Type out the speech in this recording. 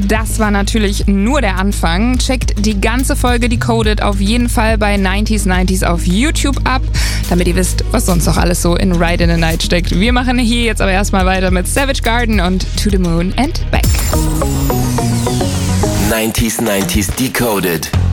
das war natürlich nur der Anfang. Checkt die ganze Folge Decoded auf jeden Fall bei 90s auf YouTube ab, damit ihr wisst, was sonst noch alles so in Ride in the Night steckt. Wir machen hier jetzt aber erstmal weiter mit Savage Garden und To the Moon and Back. 90s Decoded.